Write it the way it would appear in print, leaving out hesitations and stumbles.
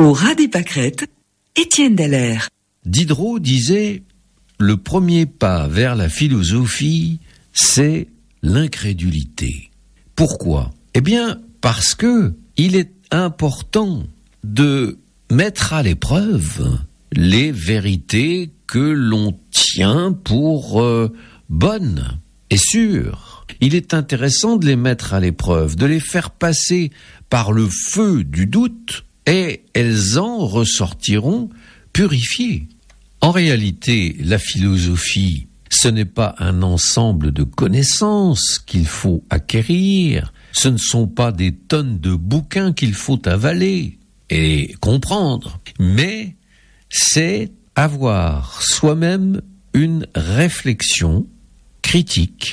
Au ras des pâquerettes, Étienne Dallaire. Diderot disait « Le premier pas vers la philosophie, c'est l'incrédulité ». Pourquoi ? Eh bien, parce que il est important de mettre à l'épreuve les vérités que l'on tient pour bonnes et sûres. Il est intéressant de les mettre à l'épreuve, de les faire passer par le feu du doute, et elles en ressortiront purifiées. En réalité, la philosophie, ce n'est pas un ensemble de connaissances qu'il faut acquérir, ce ne sont pas des tonnes de bouquins qu'il faut avaler et comprendre, mais c'est avoir soi-même une réflexion critique